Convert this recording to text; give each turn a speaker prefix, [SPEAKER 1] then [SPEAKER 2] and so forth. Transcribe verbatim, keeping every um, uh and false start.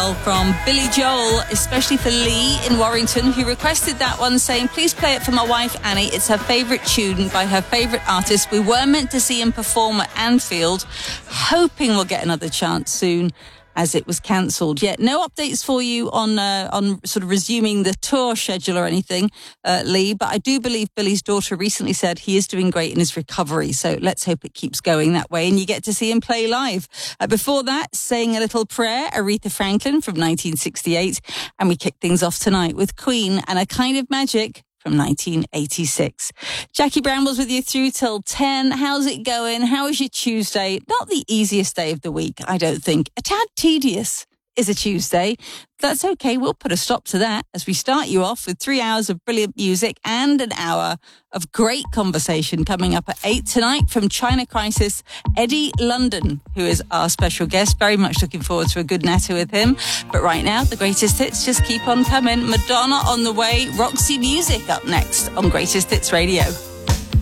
[SPEAKER 1] Smile from Billy Joel, especially for Lee in Warrington, who requested that one, saying, please play it for my wife Annie. It's her favourite tune by her favourite artist. We were meant to see him perform at Anfield, hoping we'll get another chance soon, as it was cancelled. Yet no updates for you on uh, on sort of resuming the tour schedule or anything, uh, Lee, but I do believe Billy's daughter recently said he is doing great in his recovery, so let's hope it keeps going that way and you get to see him play live. Uh, before that, Saying a Little Prayer, Aretha Franklin from nineteen sixty-eight, and we kick things off tonight with Queen and A Kind of Magic from nineteen eighty-six. Jackie Brambles with you through till ten. How's it going? How is your Tuesday? Not the easiest day of the week, I don't think. A tad tedious is a Tuesday. That's okay. We'll put a stop to that as we start you off with three hours of brilliant music and an hour of great conversation coming up at eight tonight from China Crisis, Eddie London, who is our special guest. Very much looking forward to a good natter with him. But right now, the greatest hits just keep on coming. Madonna on the way, Roxy Music up next on Greatest Hits Radio.